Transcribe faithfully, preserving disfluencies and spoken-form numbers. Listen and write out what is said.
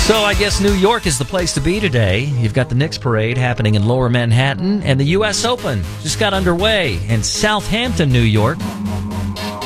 So I guess New York is the place to be today. You've got the Knicks parade happening in Lower Manhattan, and the U S Open just got underway in Southampton, New York.